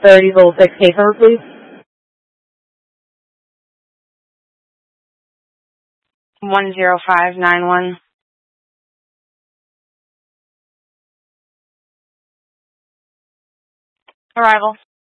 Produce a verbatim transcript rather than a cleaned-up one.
for Diesel six K cover, please. one zero five nine one. Arrival.